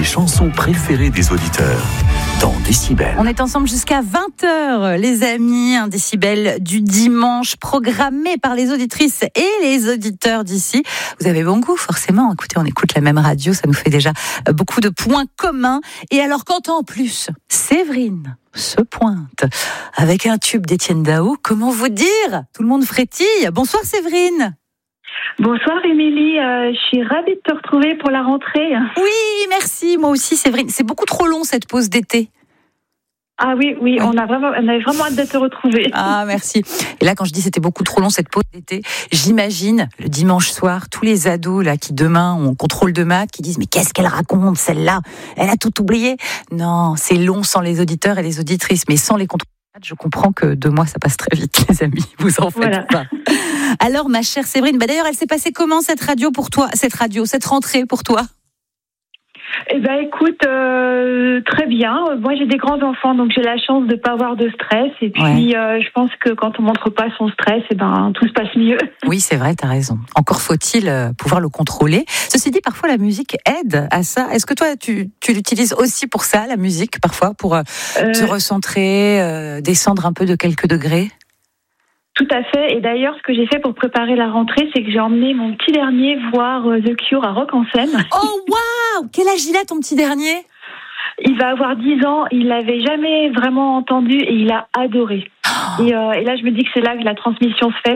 les chansons préférées des auditeurs dans Décibel. On est ensemble jusqu'à 20h, les amis. Un Décibel du dimanche programmé par les auditrices et les auditeurs d'ici. Vous avez bon goût, forcément. Écoutez, on écoute la même radio, ça nous fait déjà beaucoup de points communs. Et alors, quand en plus, Séverine se pointe avec un tube d'Étienne Dao, comment vous dire ? Tout le monde frétille. Bonsoir Séverine. Bonsoir Émilie, je suis ravie de te retrouver pour la rentrée. Oui, merci, moi aussi Séverine. C'est beaucoup trop long cette pause d'été. Ah oui, on avait vraiment hâte de te retrouver. Ah, merci. Et là, quand je dis c'était beaucoup trop long cette pause d'été, j'imagine le dimanche soir, tous les ados là qui demain ont contrôle de maths, qui disent mais qu'est-ce qu'elle raconte celle-là ? Elle a tout oublié. Non, c'est long sans les auditeurs et les auditrices, mais sans les contrôles de maths, je comprends que 2 mois ça passe très vite, les amis. Vous en faites pas. Alors, ma chère Séverine, d'ailleurs, elle s'est passée comment cette rentrée pour toi ? Eh ben, écoute, très bien. Moi, j'ai des grands-enfants, donc j'ai la chance de pas avoir de stress. Et puis, je pense que quand on montre pas son stress, tout se passe mieux. Oui, c'est vrai, t'as raison. Encore faut-il pouvoir le contrôler. Ceci dit, parfois, la musique aide à ça. Est-ce que toi, tu l'utilises aussi pour ça, la musique, parfois, pour te recentrer, descendre un peu de quelques degrés ? Tout à fait. Et d'ailleurs, ce que j'ai fait pour préparer la rentrée, c'est que j'ai emmené mon petit dernier voir The Cure à Rock en Seine. Oh, waouh ! Quel âge il a, ton petit dernier ? Il va avoir 10 ans. Il l'avait jamais vraiment entendu et il a adoré. Et là, je me dis que c'est là que la transmission se fait.